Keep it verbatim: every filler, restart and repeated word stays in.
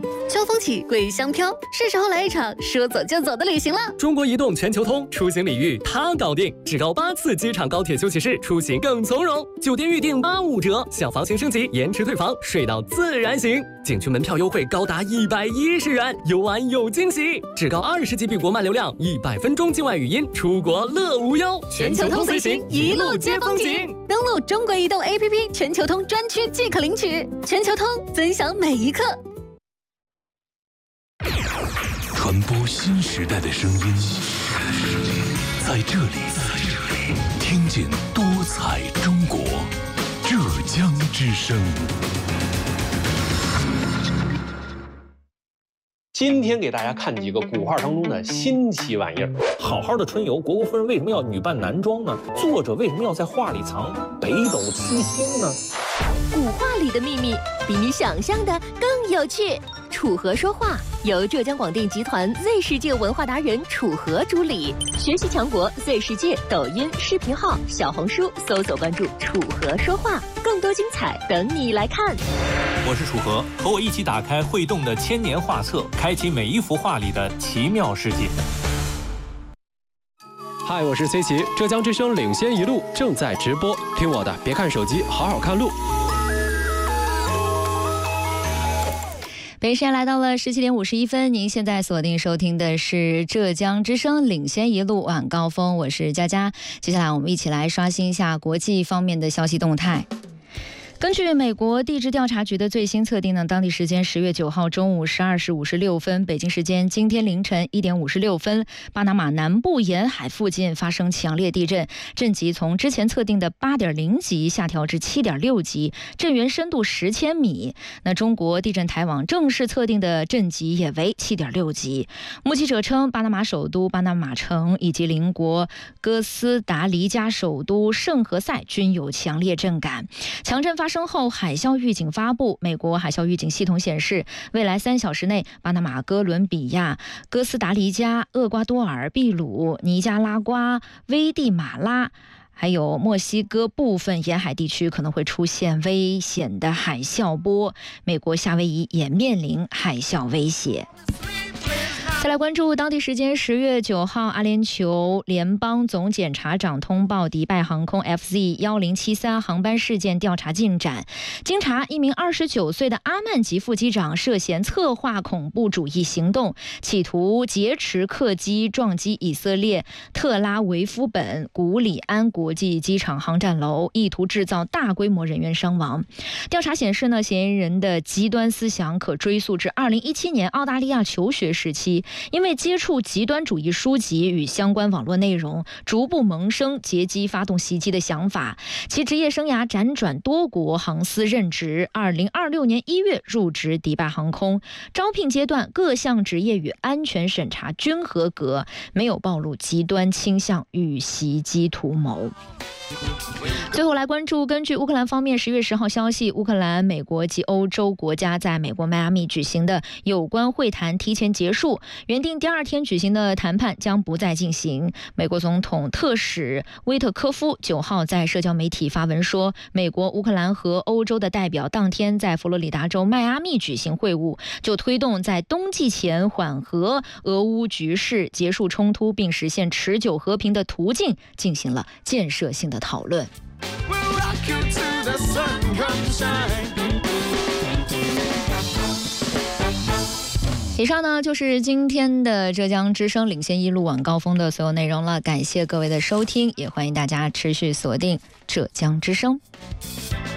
秋风起，桂香飘，是时候来一场说走就走的旅行了。 中国移动全球通出行领域它搞定，至高八次机场高铁休息室，出行更从容。酒店预订八五折，享房型升级，延迟退房，睡到自然醒。景区门票优惠高达一百一十元，游玩有惊喜。至高二十 G B 国漫流量，一百分钟境外语音，出国乐无忧。 全球通随行，一路接风景。登录中国移动 A P P 全球通专区即可领取。全球通，分享每一刻。 传播新时代的声音，在这里，听见多彩中国，浙江之声。 今天给大家看几个古画当中的新奇玩意儿。 好好的春游，虢国夫人为什么要女扮男装呢？作者为什么要在画里藏北斗七星呢？ 古画里的秘密比你想象的更有趣。楚河说话由浙江广电集团 Z 世界文化达人楚河主理，学习强国 Z 世界抖音视频号、小红书搜索关注楚河说话，更多精彩等你来看。 我是楚河，和我一起打开会动的千年画册，开启每一幅画里的奇妙世界。 嗨，我是 C 奇，浙江之声领先一路正在直播，听我的，别看手机，好好看路。 北京时间来到了十七点五十一分，您现在锁定收听的是浙江之声领先一路晚高峰，我是佳佳。接下来我们一起来刷新一下国际方面的消息动态。根据美国地质调查局的最新测定呢，当地时间十月九号中午十二时五十六分，北京时间今天凌晨一点五十六分，巴拿马南部沿海附近发生强烈地震，震级从之前测定的八点零级下调至七点六级，震源深度十千米。那中国地震台网正式测定的震级也为七点六级。目击者称，巴拿马首都巴拿马城以及邻国哥斯达黎加首都圣何塞均有强烈震感。强震发生后，海啸预警发布。美国海啸预警系统显示，未来三小时内，巴拿马、哥伦比亚、哥斯达黎加、厄瓜多尔、秘鲁、尼加拉瓜、危地马拉还有墨西哥部分沿海地区可能会出现危险的海啸波，美国夏威夷也面临海啸威胁。再来关注当地时间十月九号，阿联酋联邦总检察长通报迪拜航空 F Z 一零七三航班事件调查进展。经查，一名二十九岁的阿曼籍副机长涉嫌策划恐怖主义行动，企图劫持客机撞击以色列特拉维夫本古里安国际机场航站楼，意图制造大规模人员伤亡。调查显示呢，嫌疑人的极端思想可追溯至二零一七年澳大利亚求学时期。因为接触极端主义书籍与相关网络内容，逐步萌生劫机发动袭击的想法。其职业生涯辗转多国航司任职，二零二六年一月入职迪拜航空。招聘阶段各项职业与安全审查均合格，没有暴露极端倾向与袭击图谋。最后来关注，根据乌克兰方面十月十号消息，乌克兰、美国及欧洲国家在美国迈阿密举行的有关会谈提前结束，原定第二天举行的谈判将不再进行。美国总统特使威特科夫九号在社交媒体发文说，美国、乌克兰和欧洲的代表当天在佛罗里达州迈阿密举行会晤，就推动在冬季前缓和俄乌局势、结束冲突并实现持久和平的途径进行了建设性的讨论。以上呢就是今天的浙江之声领先一路晚高峰的所有内容了，感谢各位的收听，也欢迎大家持续锁定浙江之声。